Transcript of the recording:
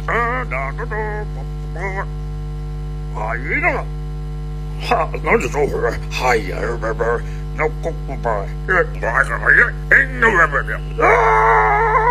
哎呀，哈，那就说会儿，哎呀，那不，这，啊！